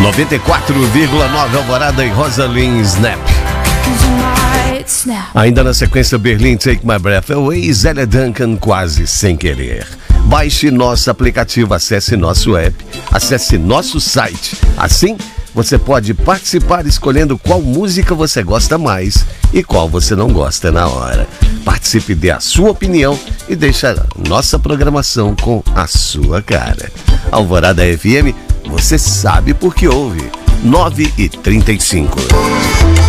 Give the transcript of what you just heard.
94,9 Alvorada e Rosalind Snap. Ainda na sequência, Berlim, Take My Breath Away, Zélia Duncan, Quase Sem Querer. Baixe nosso aplicativo, acesse nosso app, acesse nosso site. Assim, você pode participar escolhendo qual música você gosta mais e qual você não gosta na hora. Participe, dê a sua opinião e deixe a nossa programação com a sua cara. Alvorada FM, você sabe por que ouve. 9h35.